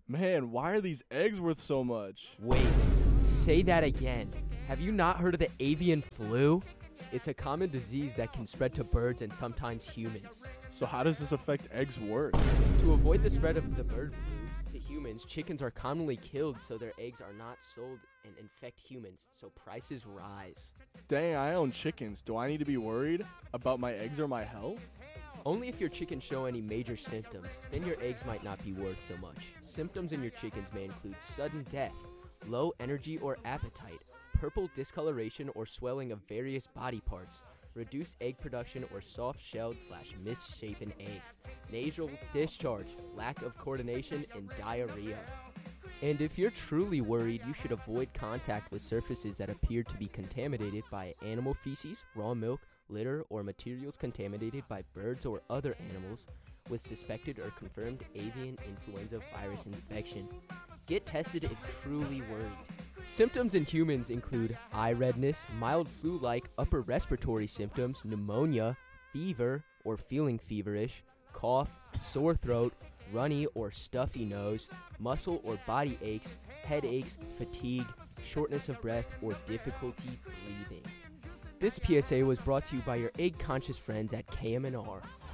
Man, why are these eggs worth so much? Wait, say that again. Have you not heard of the avian flu? It's a common disease that can spread to birds and sometimes humans. So how does this affect eggs' worth? To avoid the spread of the bird flu to humans, chickens are commonly killed so their eggs are not sold and infect humans, so prices rise. Dang, I own chickens. Do I need to be worried about my eggs or my health? Only if your chickens show any major symptoms, then your eggs might not be worth so much. Symptoms in your chickens may include sudden death, low energy or appetite, purple discoloration or swelling of various body parts, reduced egg production or soft-shelled / misshapen eggs, nasal discharge, lack of coordination, and diarrhea. And if you're truly worried, you should avoid contact with surfaces that appear to be contaminated by animal feces, raw milk, litter, or materials contaminated by birds or other animals with suspected or confirmed avian influenza virus infection. Get tested if truly worried. Symptoms in humans include eye redness, mild flu-like upper respiratory symptoms, pneumonia, fever or feeling feverish, cough, sore throat, runny or stuffy nose, muscle or body aches, headaches, fatigue, shortness of breath, or difficulty breathing. This PSA was brought to you by your egg-conscious friends at KMNR.